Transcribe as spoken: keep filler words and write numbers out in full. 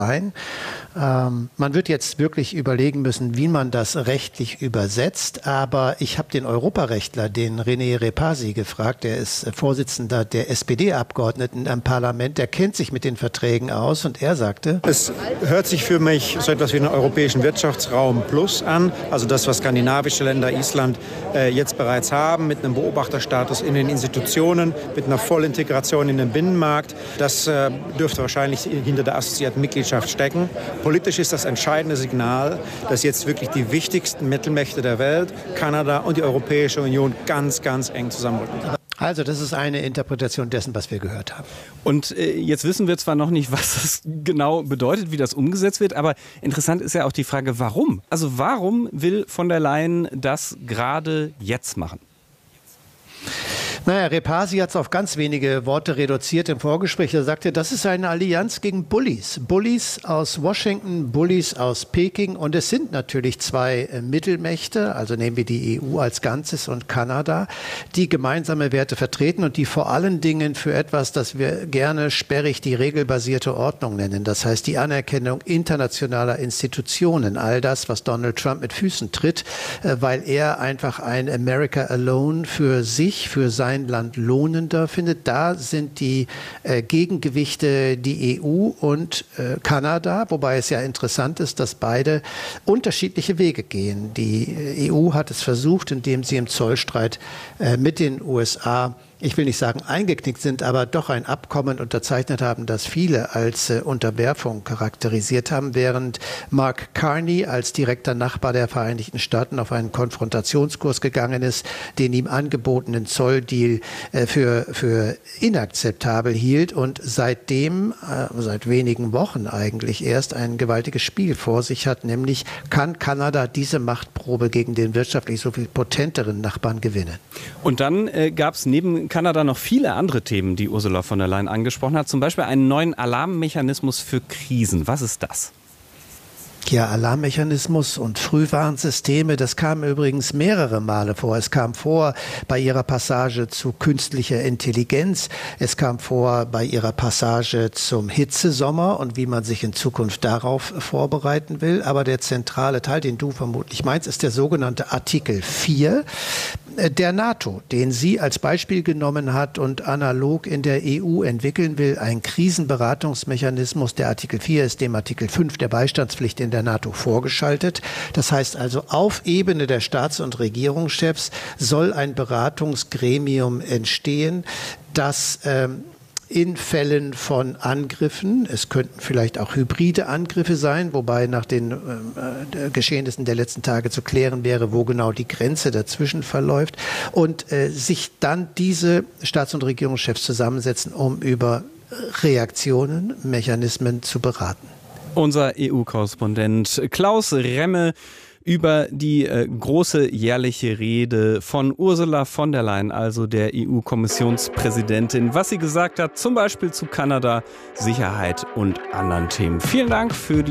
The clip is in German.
ein. Ähm, man wird jetzt wirklich überlegen müssen, wie man das rechtlich übersetzt. Aber ich habe den Europarechtler, den René Repasi, gefragt. Der ist Vorsitzender der S P D-Abgeordneten im Parlament. Der kennt sich mit den Verträgen aus und er sagte: Es hört sich für mich so etwas wie einen europäischen Wirtschaftsraum Plus an. Also das, was skandinavische Länder, Island äh, jetzt bereits haben, mit einem Beobachterstatus in den Institutionen, mit einer Vollintegration in den Binnenmarkt. Das äh, dürfte wahrscheinlich hinter der assoziierten Mitgliedschaft stecken. Politisch ist das entscheidende Signal, dass jetzt wirklich die wichtigsten Mittelmächte der Welt, Kanada und die Europäische Union, ganz, ganz eng zusammenrücken. Also das ist eine Interpretation dessen, was wir gehört haben. Und äh, jetzt wissen wir zwar noch nicht, was das genau bedeutet, wie das umgesetzt wird, aber interessant ist ja auch die Frage, warum? Also warum will von der Leyen das gerade jetzt machen? Naja, Repasi hat es auf ganz wenige Worte reduziert im Vorgespräch. Er sagte, das ist eine Allianz gegen Bullies. Bullies aus Washington, Bullies aus Peking. Und es sind natürlich zwei äh, Mittelmächte, also nehmen wir die E U als Ganzes und Kanada, die gemeinsame Werte vertreten und die vor allen Dingen für etwas, das wir gerne sperrig die regelbasierte Ordnung nennen. Das heißt die Anerkennung internationaler Institutionen. All das, was Donald Trump mit Füßen tritt, äh, weil er einfach ein America Alone für sich, für sein Land lohnender findet. Da sind die äh, Gegengewichte die E U und äh, Kanada, wobei es ja interessant ist, dass beide unterschiedliche Wege gehen. Die äh, E U hat es versucht, indem sie im Zollstreit äh, mit den U S A, ich will nicht sagen eingeknickt sind, aber doch ein Abkommen unterzeichnet haben, das viele als äh, Unterwerfung charakterisiert haben, während Mark Carney als direkter Nachbar der Vereinigten Staaten auf einen Konfrontationskurs gegangen ist, den ihm angebotenen Zolldeal äh, für, für inakzeptabel hielt und seitdem, äh, seit wenigen Wochen eigentlich erst, ein gewaltiges Spiel vor sich hat, nämlich kann Kanada diese Machtprobe gegen den wirtschaftlich so viel potenteren Nachbarn gewinnen. Und dann äh, gab es neben Kanada noch viele andere Themen, die Ursula von der Leyen angesprochen hat. Zum Beispiel einen neuen Alarmmechanismus für Krisen. Was ist das? Ja, Alarmmechanismus und Frühwarnsysteme, das kam übrigens mehrere Male vor. Es kam vor bei ihrer Passage zu künstlicher Intelligenz. Es kam vor bei ihrer Passage zum Hitzesommer und wie man sich in Zukunft darauf vorbereiten will. Aber der zentrale Teil, den du vermutlich meinst, ist der sogenannte Artikel vier der NATO, den sie als Beispiel genommen hat und analog in der E U entwickeln will. Ein Krisenberatungsmechanismus. Der Artikel vier ist dem Artikel fünf der Beistandspflicht in der NATO vorgeschaltet. Das heißt also, auf Ebene der Staats- und Regierungschefs soll ein Beratungsgremium entstehen, das ähm, in Fällen von Angriffen, es könnten vielleicht auch hybride Angriffe sein, wobei nach den äh, Geschehnissen der letzten Tage zu klären wäre, wo genau die Grenze dazwischen verläuft, und äh, sich dann diese Staats- und Regierungschefs zusammensetzen, um über Reaktionen, Mechanismen zu beraten. Unser E U-Korrespondent Klaus Remme über die äh, große jährliche Rede von Ursula von der Leyen, also der E U-Kommissionspräsidentin, was sie gesagt hat, zum Beispiel zu Kanada, Sicherheit und anderen Themen. Vielen Dank für die